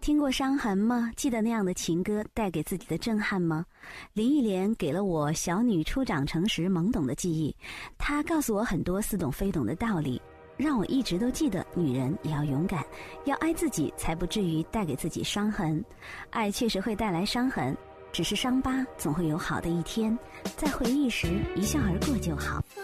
听过伤痕吗？记得那样的情歌带给自己的震撼吗？林忆莲给了我小女初长成时懵懂的记忆，她告诉我很多似懂非懂的道理，让我一直都记得女人也要勇敢，要爱自己，才不至于带给自己伤痕。爱确实会带来伤痕，只是伤疤总会有好的一天，在回忆时一笑而过就好。